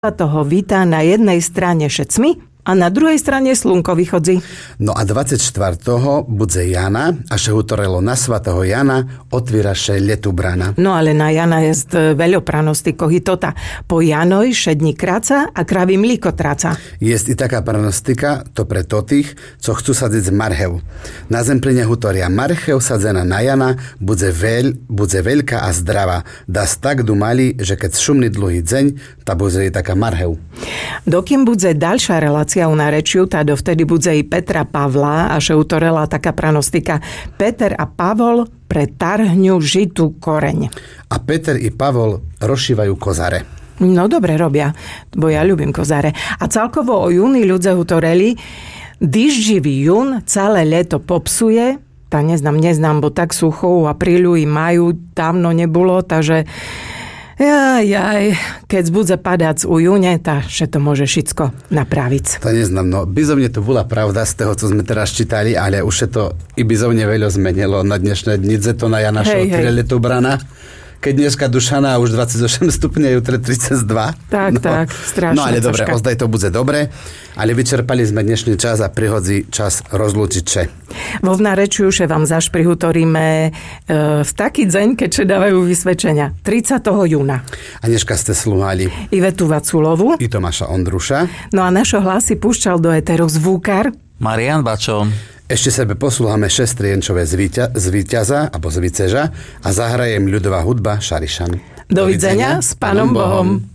toho víta na jednej strane šecmi a na druhej strane slunko vychodzi. No a 24. budze Jana a še utorelo na svatého Jana otvíraše letu brana. No ale na Jana jest veľo pranostikov i tota. Po Janoj šední kráca a kraví mlíko tráca. Jest i taká pranostika, to pre tých, co chcú sadiť marchev. Na Zemplíne hutoria marchev sadzená na Jana budze veľká a zdravá. Das tak dumali, že keď šumný dlhý deň, tá budze i taká marchev. Dokým budze ďalšia relácia u narečiu, tá dovtedy budze i Petra Pavla a še utorela taká pranostika. Peter a Pavol pretarhňu žitu koreň. A Peter i Pavol rozšívajú kozare. No dobre robia, bo ja ľubím kozare. A celkovo o júni ľudze utoreli, dyždživý jún celé leto popsuje, tá neznám, bo tak sucho u aprílu i maju dávno nebolo, takže keď budze padať u júne, tá še to môže všetko napraviť. To neznám, no bizovne to bola pravda z toho, co sme teraz čítali, ale už je to i bizovne veľa zmenilo na dnešné dnice, to na Janaša letu brana. Keď dneska Dušana už 28 stupňov, jutre 32. Tak, strašne. No ale dobre, ozdaj to bude dobre, ale vyčerpali sme dnešný čas a prihodzi čas rozlúčiť še. Vo vnarečiu še vám zaš prihutoríme v taký deň, keď še dávajú vysvedčenia. 30. júna. A dneska ste slúhali Ivetu Vaculovu i Tomáša Ondruša. No a našo hlasy púšťal do éteru zvúkar Marián Bačo. Ešte sebe poslúhame Šestrienčové z víťaza alebo z víceža a zahrajem ľudová hudba Šarišan. Dovidenia s Pánom Bohom.